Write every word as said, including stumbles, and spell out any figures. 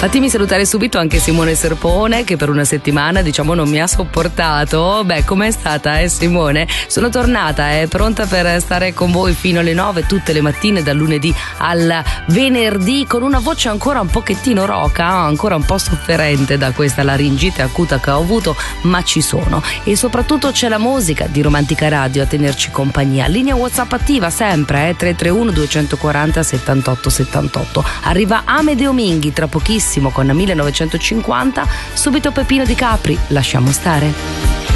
Fatemi salutare subito anche Simone Serpone, che per una settimana diciamo non mi ha sopportato. Beh, com'è stata eh Simone? Sono tornata, è eh, pronta per stare con voi fino alle nove tutte le mattine, dal lunedì al venerdì, con una voce ancora un pochettino roca, ancora un po' sofferente da questa laringite acuta che ho avuto, ma ci sono. E soprattutto c'è la musica di Romantica Radio a tenerci compagnia. Linea WhatsApp attiva sempre, eh, tre tre uno due quattro zero settantotto settantotto. Arriva Amedeo Minghi tra pochissimo con millenovecentocinquanta, subito Peppino Di Capri, lasciamo stare.